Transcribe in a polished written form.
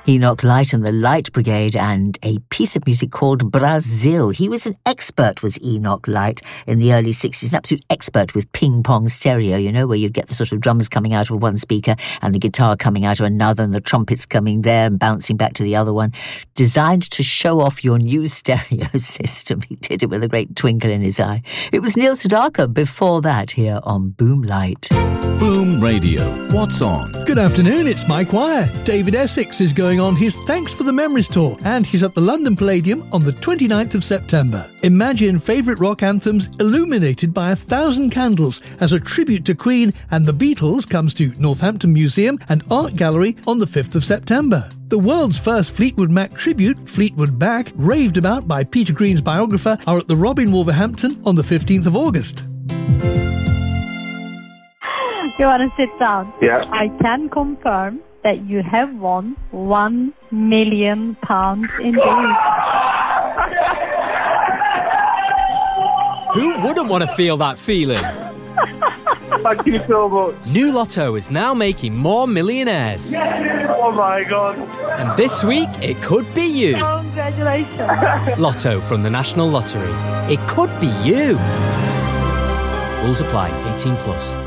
Enoch Light and the Light Brigade, and a piece of music called Brazil. He was an expert, was Enoch Light, in the early 60s, an absolute expert with ping-pong stereo, you know, where you'd get the sort of drums coming out of one speaker and the guitar coming out of another and the trumpets coming there and bouncing back to the other one. Designed to show off your new stereo system. He did it with a great twinkle in his eye. It was Neil Sedaka before that here on Boom Light. Boom Radio. What's on? Good afternoon, it's Mike Wire. David Essex is going on his Thanks for the Memories tour, and he's at the London Palladium on the 29th of September. Imagine favourite rock anthems illuminated by 1,000 candles as a tribute to Queen and the Beatles comes to Northampton Museum and Art Gallery on the 5th of September. The world's first Fleetwood Mac tribute, Fleetwood Mac, raved about by Peter Green's biographer, are at the Robin Wolverhampton on the 15th of August. You want to sit down? Yeah. I can confirm that you have won £1 million indeed. Who wouldn't want to feel that feeling? Thank you so much. New Lotto is now making more millionaires. Oh my God. And this week, it could be you. Congratulations. Lotto from the National Lottery. It could be you. Rules apply. 18+.